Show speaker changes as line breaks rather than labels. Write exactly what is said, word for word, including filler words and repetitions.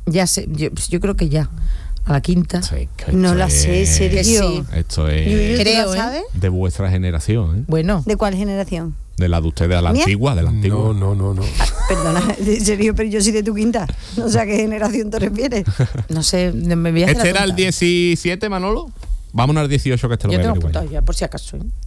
Ya sé, yo, yo creo que ya. A la quinta.
Sí,
no la sé,
es,
Sergio.
Sí.
Esto es
Yuyu, ¿tú
Creo,
la
¿eh?
sabes?
de vuestra generación, ¿eh?
Bueno.
¿De cuál generación?
De la de ustedes, de la
¿Mía?
antigua, de la antigua.
No, no, no, no.
Perdona, en serio, pero yo soy de tu quinta. No sé a qué generación te refieres.
No sé, me voy a hacer
¿Este
la
era el
tonta.
diecisiete, Manolo? Vámonos al dieciocho, que este lo
Yo
voy a
tengo
averiguar.
apuntado ya, por si acaso. ¿eh?